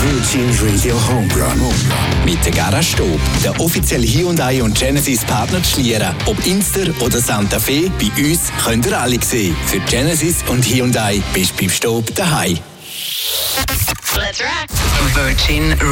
Virgin Radio Homerun. Mit der Garage Stob, der offizielle Hyundai und Genesis Partner zu Schlieren. Ob Inster oder Santa Fe, bei uns könnt ihr alle sehen. Für Genesis und Hyundai bist du beim Stob daheim. Let's rock. Virgin